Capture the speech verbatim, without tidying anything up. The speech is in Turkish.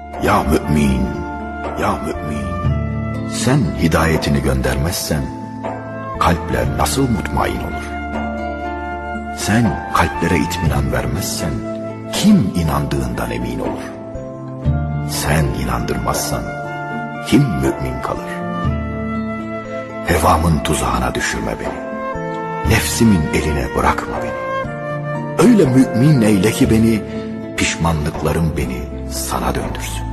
Ya mümin, ya mümin, sen hidayetini göndermezsen kalpler nasıl mutmain olur? Sen kalplere itminan vermezsen kim inandığından emin olur? Sen inandırmazsan kim mümin kalır? Hevamın tuzağına düşürme beni, nefsimin eline bırakma beni. Öyle mümin eyle ki beni, pişmanlıklarım beni sana döndürsün.